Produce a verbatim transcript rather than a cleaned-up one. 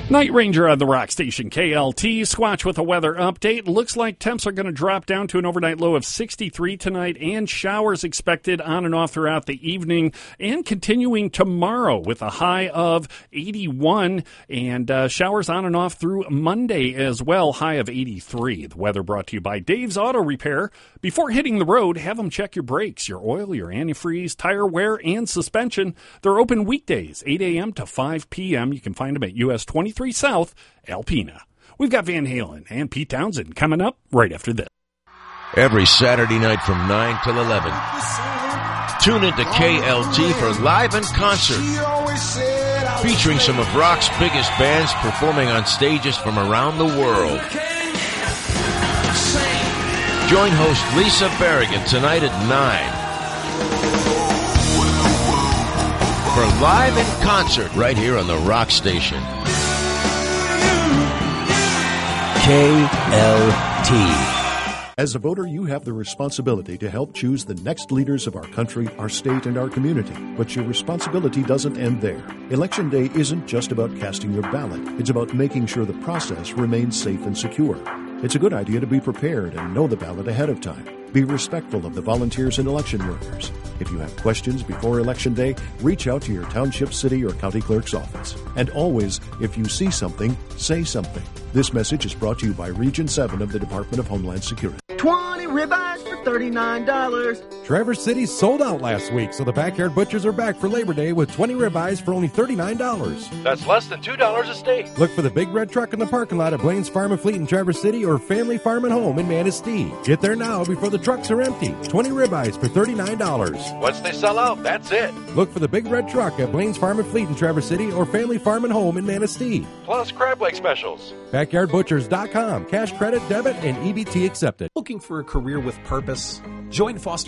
Night Ranger on the Rock Station, K L T. Squatch with a weather update. Looks like temps are going to drop down to an overnight low of sixty-three tonight, and showers expected on and off throughout the evening, and continuing tomorrow with a high of eighty-one, and uh, showers on and off through Monday as well, high of eighty-three. The weather brought to you by Dave's Auto Repair. Before hitting the road, have them check your brakes, your oil, your antifreeze, tire wear, and suspension. They're open weekdays, eight a.m. to five p.m. You can find them at U S twenty-three South, Alpena. We've got Van Halen and Pete Townsend coming up right after this. Every Saturday night from nine till eleven, tune into K L T for Live in Concert, featuring some of rock's biggest bands performing on stages from around the world. Join host Lisa Berrigan tonight at nine for Live in Concert right here on the Rock Station. K L T. As a voter, you have the responsibility to help choose the next leaders of our country, our state, and our community. But your responsibility doesn't end there. Election day isn't just about casting your ballot. It's about making sure the process remains safe and secure. It's a good idea to be prepared and know the ballot ahead of time. Be respectful of the volunteers and election workers. If you have questions before Election Day, reach out to your township, city, or county clerk's office. And always, if you see something, say something. This message is brought to you by Region seven of the Department of Homeland Security. twenty ribeyes for thirty-nine dollars. Traverse City sold out last week, so the Backyard Butchers are back for Labor Day with twenty ribeyes for only thirty-nine dollars. That's less than two dollars a steak. Look for the big red truck in the parking lot at Blaine's Farm and Fleet in Traverse City or Family Farm and Home in Manistee. Get there now before the trucks are empty. twenty ribeyes for thirty-nine dollars. Once they sell out, that's it. Look for the big red truck at Blaine's Farm and Fleet in Traverse City or Family Farm and Home in Manistee. Plus crab leg specials. backyard butchers dot com. Cash, credit, debit, and E B T accepted. Looking for a career with purpose? Join Foster